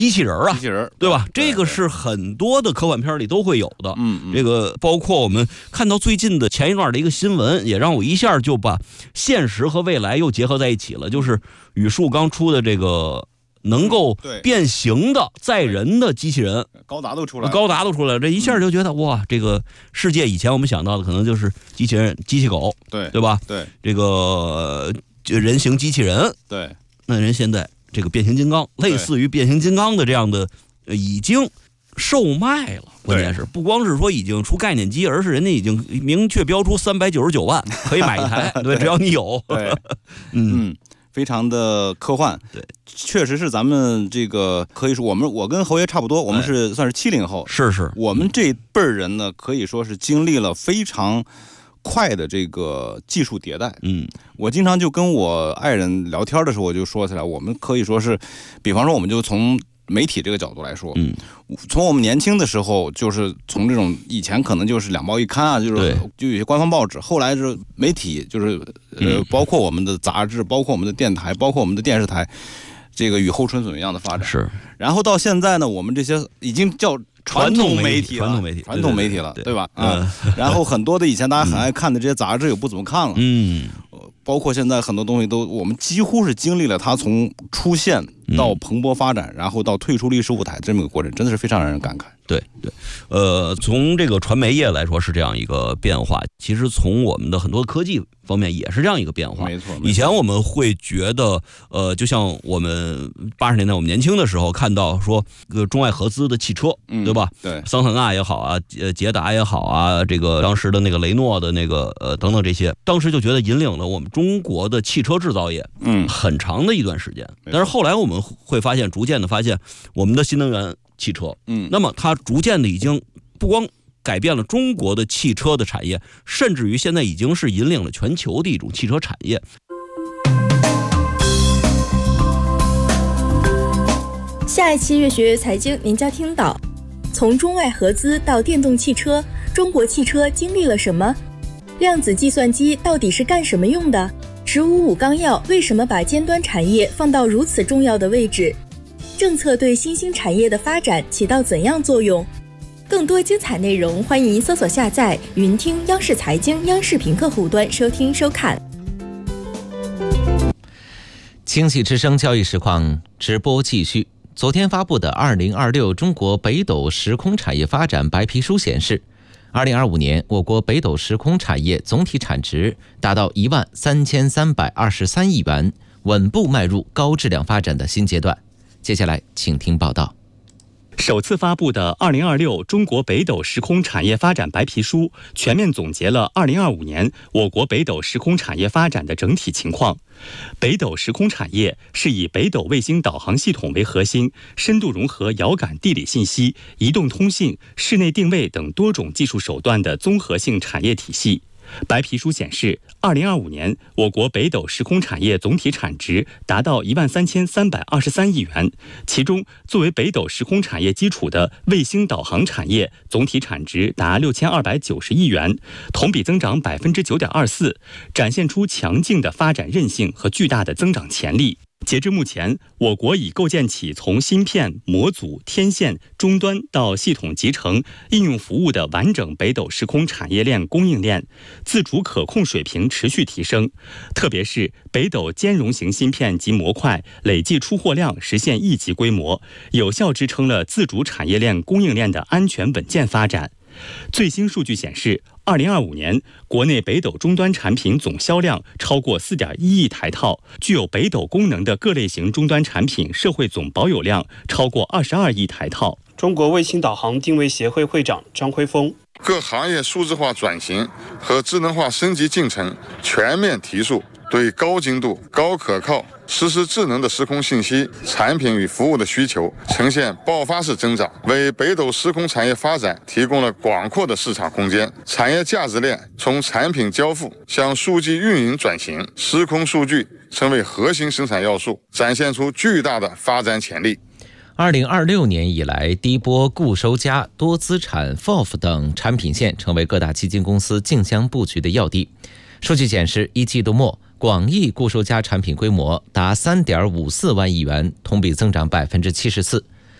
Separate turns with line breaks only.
机器人啊，
机器人，
对吧？这个是很多的科幻片里都会有的。这个包括我们看到最近的前一段的一个新闻，也让我一下就把现实和未来又结合在一起了。就是宇树刚出的这个能够变形的载人的机器人，
高达都出来了，
这一下就觉得哇，这个世界以前我们想到的可能就是机器人、机器狗，对吧？
对，
这个人形机器人，
对，
那人现在这个变形金刚，类似于变形金刚的这样的，已经售卖了。关键是不光是说已经出概念机，而是人家已经明确标出399万可以买一台，对，只要你有。
对，非常的科幻。
对，
确实是咱们这个可以说我跟侯爷差不多，我们算是70后，
是
我们这辈人呢，可以说是经历了非常快的这个技术迭代。我经常就跟我爱人聊天的时候，我就说起来，我们可以说是，比方说我们就从媒体这个角度来说，从我们年轻的时候，就是从这种以前可能就是两报一刊啊，就有些官方报纸，后来是媒体，就是包括我们的杂志，包括我们的电台，包括我们的电视台，这个雨后春笋一样的发展。
是，
然后到现在呢，我们这些已经叫传统媒体了，对吧？然后很多的以前大家很爱看的这些杂志也不怎么看了。包括现在很多东西我们几乎是经历了它从出现到蓬勃发展，然后到退出历史舞台这么一个过程，真的是非常让人感慨。
对，从这个传媒业来说是这样一个变化，其实从我们的很多科技方面也是这样一个变化。
没错，
以前我们会觉得，就像我们80年代我们年轻的时候看到说，中外合资的汽车，对吧？
对，
桑塔纳也好啊，捷达也好啊，这个当时的那个雷诺的那个等等这些，当时就觉得引领了我们中国的汽车制造业，很长的一段时间。但是后来我们会发现，逐渐的发现，我们的新能源汽车，那么它逐渐的已经不光改变了中国的汽车的产业，甚至于现在已经是引领了全球的一种汽车产业。
下一期越学越财经，您将听到从中外合资到电动汽车，中国汽车经历了什么？量子计算机到底是干什么用的？15.5纲要为什么把尖端产业放到如此重要的位置？政策对新兴产业的发展起到怎样作用？更多精彩内容，欢迎搜索下载云听央视财经央视频客户端收听收看。
清洗之声交易实况直播继续。昨天发布的2026中国北斗时空产业发展白皮书显示，2025年我国北斗时空产业总体产值达到13323亿元，稳步迈入高质量发展的新阶段。接下来请听报道。
首次发布的2026中国北斗时空产业发展白皮书全面总结了2025年我国北斗时空产业发展的整体情况。北斗时空产业是以北斗卫星导航系统为核心，深度融合遥感地理信息、移动通信、室内定位等多种技术手段的综合性产业体系。白皮书显示，2025年我国北斗时空产业总体产值达到13323亿元，其中作为北斗时空产业基础的卫星导航产业总体产值达6290亿元，同比增长9.24%，展现出强劲的发展韧性和巨大的增长潜力。截至目前，我国已构建起从芯片、模组、天线、终端到系统集成、应用服务的完整北斗时空产业链供应链，自主可控水平持续提升。特别是北斗兼容型芯片及模块累计出货量实现亿级规模，有效支撑了自主产业链供应链的安全稳健发展。最新数据显示，2025年国内北斗终端产品总销量超过4.1亿台套，具有北斗功能的各类型终端产品社会总保有量超过22亿台套。
中国卫星导航定位协会会长张辉峰：
各行业数字化转型和智能化升级进程全面提速，对高精度、高可靠、实时智能的时空信息、产品与服务的需求呈现爆发式增长，为北斗时空产业发展提供了广阔的市场空间。产业价值链从产品交付向数据运营转型，时空数据成为核心生产要素，展现出巨大的发展潜力。
2026年以来，低波、固收加、多资产、FOF 等产品线成为各大基金公司竞相布局的要地。数据显示，一季度末，广义固收加产品规模达3.54万亿元，同比增长74%，